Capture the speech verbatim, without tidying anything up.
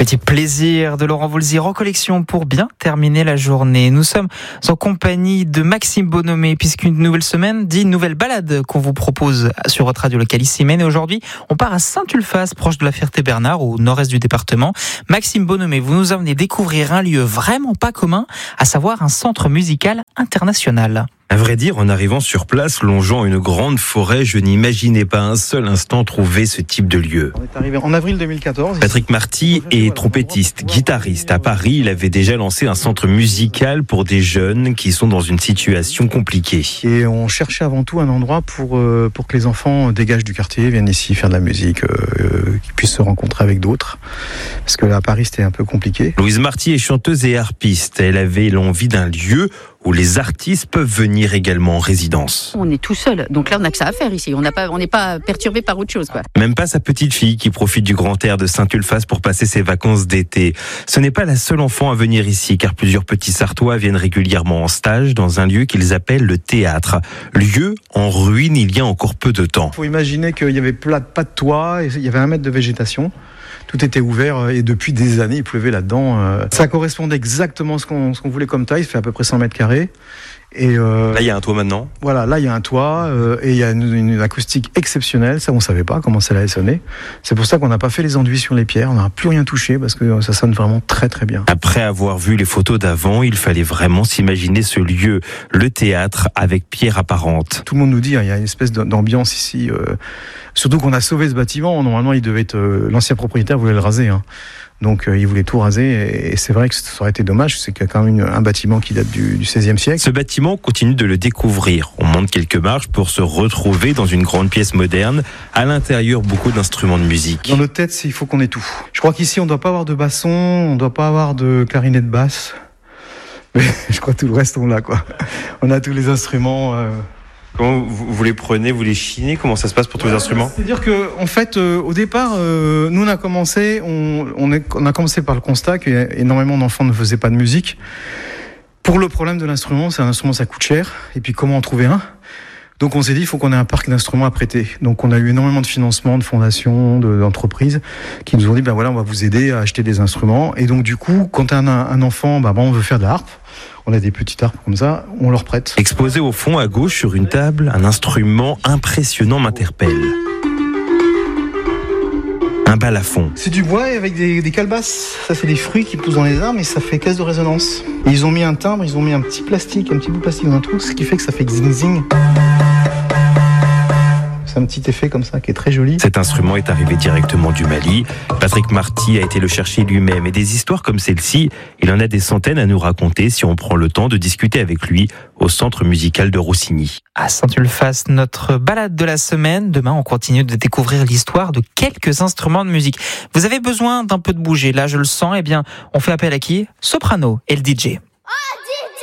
Petit plaisir de Laurent Voulzy, recollection pour bien terminer la journée. Nous sommes en compagnie de Maxime Bonhomé, puisqu'une nouvelle semaine dit une nouvelle balade qu'on vous propose sur votre radio localissime. Et aujourd'hui, on part à Saint-Ulphace, proche de la Ferté-Bernard, au nord-est du département. Maxime Bonhomé, vous nous amenez découvrir un lieu vraiment pas commun, à savoir un centre musical international. À vrai dire, en arrivant sur place, longeant une grande forêt, je n'imaginais pas un seul instant trouver ce type de lieu. On est arrivé en avril deux mille quatorze. Patrick Marty est trompettiste, guitariste. À Paris, il avait déjà lancé un centre musical pour des jeunes qui sont dans une situation compliquée. Et on cherchait avant tout un endroit pour, euh, pour que les enfants dégagent du quartier, viennent ici faire de la musique, euh, qu'ils puissent se rencontrer avec d'autres. Parce que là, à Paris, c'était un peu compliqué. Louise Marty est chanteuse et harpiste. Elle avait l'envie d'un lieu où les artistes peuvent venir également en résidence. On est tout seul, donc là on n'a que ça à faire ici, on n'a pas, on n'est pas perturbé par autre chose, quoi. Même pas sa petite fille qui profite du grand air de Saint-Ulphace pour passer ses vacances d'été. Ce n'est pas la seule enfant à venir ici, car plusieurs petits Sartois viennent régulièrement en stage dans un lieu qu'ils appellent le théâtre. Lieu en ruine il y a encore peu de temps. Il faut imaginer qu'il y avait pas de toit, et il y avait un mètre de végétation. Tout était ouvert et depuis des années, il pleuvait là-dedans. Ça correspondait exactement à ce qu'on, ce qu'on voulait comme taille. Ça fait à peu près cent mètres carrés. Et euh, là, il y a un toit maintenant. Voilà, là, il y a un toit euh, et il y a une, une acoustique exceptionnelle. Ça, on ne savait pas comment ça allait sonner. C'est pour ça qu'on n'a pas fait les enduits sur les pierres. On n'a plus rien touché parce que ça sonne vraiment très, très bien. Après avoir vu les photos d'avant, il fallait vraiment s'imaginer ce lieu, le théâtre, avec pierres apparentes. Tout le monde nous dit, hein, il y a une espèce d'ambiance ici. Euh, surtout qu'on a sauvé ce bâtiment. Normalement, il devait être euh, l'ancien propriétaire voulait le raser. Hein. Donc euh, il voulait tout raser et c'est vrai que ça aurait été dommage, c'est qu'il y a quand même une, un bâtiment qui date du, du seizième siècle. Ce bâtiment continue de le découvrir. On monte quelques marches pour se retrouver dans une grande pièce moderne. À l'intérieur, beaucoup d'instruments de musique. Dans notre tête, il faut qu'on ait tout. Je crois qu'ici, on ne doit pas avoir de basson, on ne doit pas avoir de clarinette basse. Mais je crois que tout le reste, on l'a, quoi. On a tous les instruments... Euh... Comment vous, vous les prenez, vous les chinez? Comment ça se passe pour tous les instruments? C'est-à-dire que, en fait, euh, au départ, euh, nous on a commencé, on, on, est, on a commencé par le constat qu'énormément d'enfants ne faisaient pas de musique. Pour le problème de l'instrument, c'est un instrument, ça coûte cher. Et puis comment en trouver un? Donc on s'est dit, il faut qu'on ait un parc d'instruments à prêter. Donc on a eu énormément de financements, de fondations, de, d'entreprises qui nous ont dit, ben voilà, on va vous aider à acheter des instruments. Et donc du coup, quand un, un enfant, ben, ben on veut faire de la harpe. On a des petites harpes comme ça, on leur prête. Exposé au fond à gauche sur une table, un instrument impressionnant m'interpelle. Un balafon. C'est du bois avec des, des calebasses. Ça, c'est des fruits qui poussent dans les arbres et ça fait caisse de résonance. Et ils ont mis un timbre, ils ont mis un petit plastique, un petit bout de plastique dans un trou, ce qui fait que ça fait zing-zing. C'est un petit effet comme ça qui est très joli. Cet instrument est arrivé directement du Mali. Patrick Marty a été le chercher lui-même. Et des histoires comme celle-ci, il en a des centaines à nous raconter si on prend le temps de discuter avec lui au centre musical de Roussigny. À Saint-Ulphace, notre balade de la semaine. Demain, on continue de découvrir l'histoire de quelques instruments de musique. Vous avez besoin d'un peu de bouger. Là, je le sens. Eh bien, on fait appel à qui? Soprano et le D J.